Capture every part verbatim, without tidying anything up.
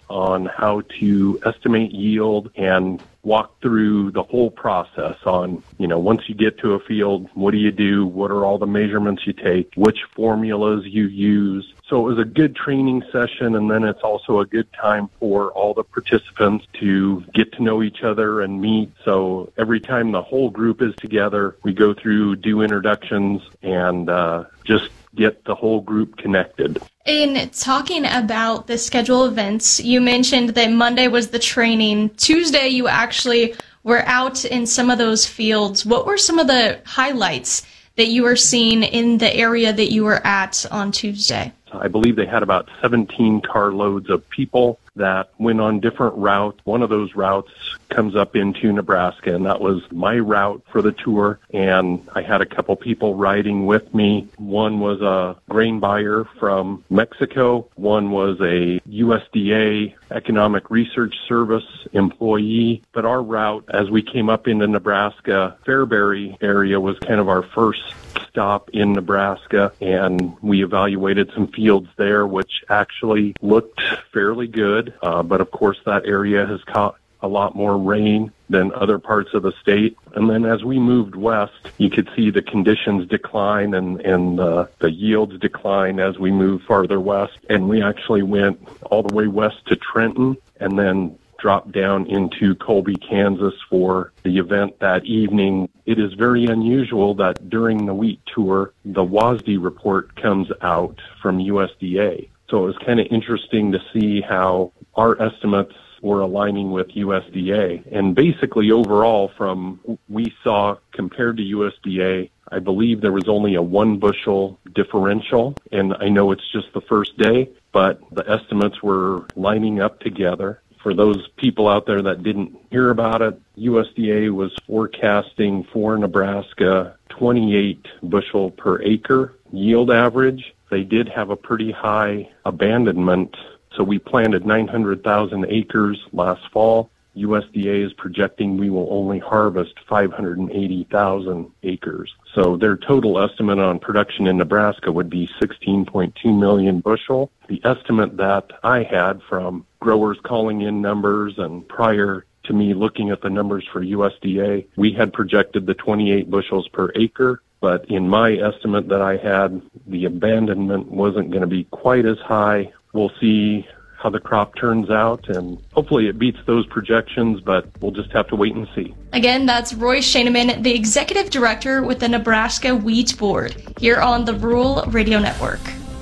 on how to estimate yield and walk through the whole process on, you know, once you get to a field, what do you do? What are all the measurements you take? Which formulas you use? So it was a good training session, and then it's also a good time for all the participants to get to know each other and meet. So every time the whole group is together, we go through, do introductions, and uh, just get the whole group connected. In talking about the schedule events, you mentioned that Monday was the training. Tuesday, you actually were out in some of those fields. What were some of the highlights that you were seeing in the area that you were at on Tuesday? I believe they had about seventeen carloads of people that went on different routes. One of those routes comes up into Nebraska, and that was my route for the tour. And I had a couple people riding with me. One was a grain buyer from Mexico. One was a U S D A Economic Research Service employee. But our route, as we came up into Nebraska, Fairbury area was kind of our first stop in Nebraska, and we evaluated some fields there, which actually looked fairly good. Uh, but of course, that area has caught a lot more rain than other parts of the state. And then as we moved west, you could see the conditions decline and, and uh, the yields decline as we moved farther west. And we actually went all the way west to Trenton and then dropped down into Colby, Kansas for the event that evening. It is very unusual that during the wheat tour, the W A S D report comes out from U S D A. So it was kind of interesting to see how our estimates were aligning with U S D A. And basically overall, from we saw compared to U S D A, I believe there was only a one bushel differential. And I know it's just the first day, but the estimates were lining up together. For those people out there that didn't hear about it, U S D A was forecasting for Nebraska twenty-eight bushel per acre yield average. They did have a pretty high abandonment, so we planted nine hundred thousand acres last fall. U S D A is projecting we will only harvest five hundred eighty thousand acres. So their total estimate on production in Nebraska would be sixteen point two million bushel. The estimate that I had from growers calling in numbers and prior to me looking at the numbers for U S D A, we had projected the twenty-eight bushels per acre. But in my estimate that I had, the abandonment wasn't going to be quite as high. We'll see how the crop turns out, and hopefully it beats those projections, but we'll just have to wait and see. Again, that's Roy Schoeneman, the Executive Director with the Nebraska Wheat Board, here on the Rural Radio Network.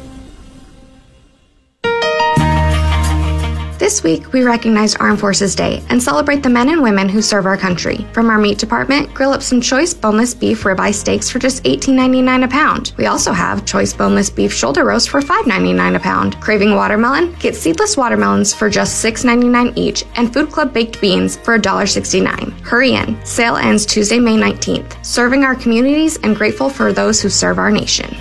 This week, we recognize Armed Forces Day and celebrate the men and women who serve our country. From our meat department, grill up some choice boneless beef ribeye steaks for just eighteen ninety-nine a pound. We also have choice boneless beef shoulder roast for five ninety-nine a pound. Craving watermelon? Get seedless watermelons for just six ninety-nine each and Food Club baked beans for one sixty-nine. Hurry in. Sale ends Tuesday, May nineteenth. Serving our communities and grateful for those who serve our nation.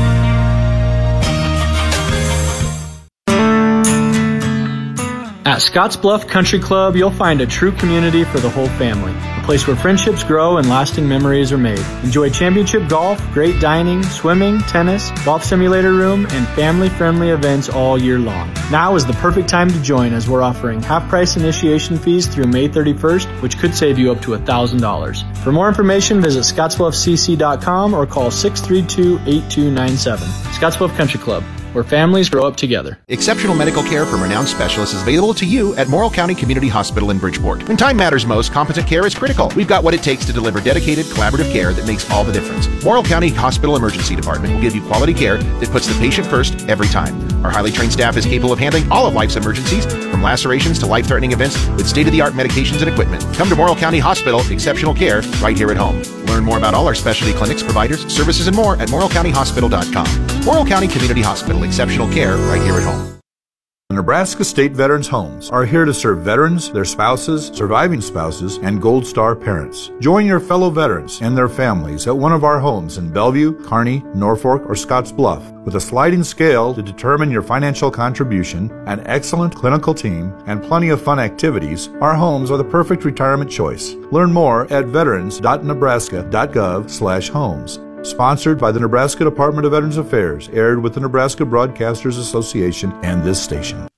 At Scottsbluff Country Club, you'll find a true community for the whole family. A place where friendships grow and lasting memories are made. Enjoy championship golf, great dining, swimming, tennis, golf simulator room, and family-friendly events all year long. Now is the perfect time to join as we're offering half-price initiation fees through May thirty-first, which could save you up to one thousand dollars. For more information, visit scottsbluff c c dot com or call six three two, eight two nine seven. Scottsbluff Country Club, where families grow up together. Exceptional medical care from renowned specialists is available to you at Morrill County Community Hospital in Bridgeport. When time matters most, competent care is critical. We've got what it takes to deliver dedicated, collaborative care that makes all the difference. Morrill County Hospital Emergency Department will give you quality care that puts the patient first every time. Our highly trained staff is capable of handling all of life's emergencies, from lacerations to life-threatening events, with state-of-the-art medications and equipment. Come to Morrill County Hospital, exceptional care right here at home. Learn more about all our specialty clinics, providers, services, and more at morrill county hospital dot com. Morrill County Community Hospital, exceptional care right here at home. Nebraska State Veterans Homes are here to serve veterans, their spouses, surviving spouses, and Gold Star parents. Join your fellow veterans and their families at one of our homes in Bellevue, Kearney, Norfolk, or Scottsbluff. With a sliding scale to determine your financial contribution, an excellent clinical team, and plenty of fun activities, our homes are the perfect retirement choice. Learn more at veterans dot nebraska dot gov slash homes. Sponsored by the Nebraska Department of Veterans Affairs, aired with the Nebraska Broadcasters Association and this station.